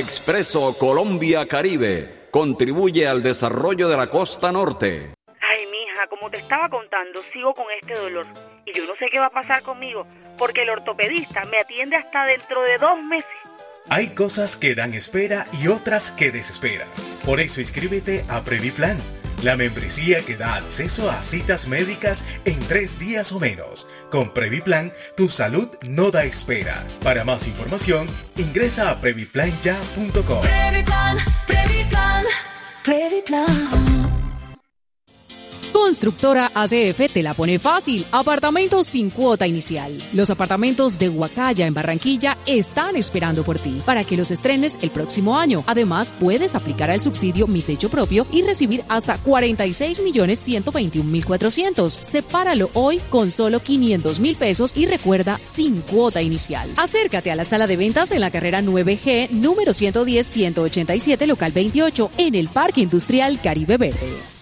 Expreso Colombia Caribe contribuye al desarrollo de la costa norte. Ay, mija, como te estaba contando, sigo con este dolor. Y yo no sé qué va a pasar conmigo, porque el ortopedista me atiende hasta dentro de 2 meses. Hay cosas que dan espera y otras que desesperan. Por eso inscríbete a Previplan, la membresía que da acceso a citas médicas en 3 días o menos. Con Previplan, tu salud no da espera. Para más información, ingresa a previplanya.com. Previplan, Previplan, Previplan. Constructora ACF te la pone fácil. Apartamentos sin cuota inicial. Los apartamentos de Huacaya en Barranquilla están esperando por ti para que los estrenes el próximo año. Además, puedes aplicar al subsidio Mi Techo Propio y recibir hasta 46.121.400. Sepáralo hoy con solo 500.000 pesos y recuerda, sin cuota inicial. Acércate a la sala de ventas en la carrera 9G, número 110-187, local 28, en el Parque Industrial Caribe Verde.